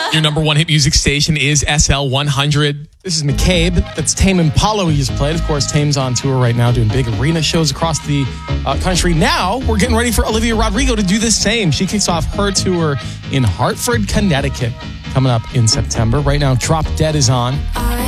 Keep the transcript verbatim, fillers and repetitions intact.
Your number one hit music station is S L one hundred. This is McCabe. That's Tame Impala we just played. Of course, Tame's on tour right now doing big arena shows across the uh, country. Now, we're getting ready for Olivia Rodrigo to do the same. She kicks off her tour in Hartford, Connecticut, coming up in September. Right now, Drop Dead is on.